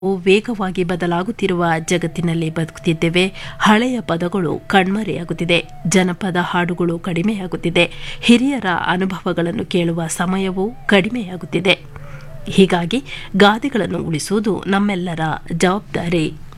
ವೇಗವಾಗಿ ಬದಲಾಗುತ್ತಿರುವ ಜಗತ್ತಿನಲ್ಲಿ ಬದುಕುತ್ತಿದ್ದೇವೆ. ಹಳೆಯ ಪದಗಳು ಕಣ್ಮರೆಯಾಗುತ್ತಿದೆ. ಜನಪದ ಹಾಡುಗಳು ಕಡಿಮೆಯಾಗುತ್ತಿದೆ. ಹಿರಿಯರ ಅನುಭವಗಳನ್ನು ಕೇಳುವ ಸಮಯವೂ ಕಡಿಮೆಯಾಗುತ್ತಿದೆ. ಹೀಗಾಗಿ ಗಾದೆಗಳನ್ನು ಉಳಿಸುವುದು ನಮ್ಮೆಲ್ಲರ ಜವಾಬ್ದಾರಿ.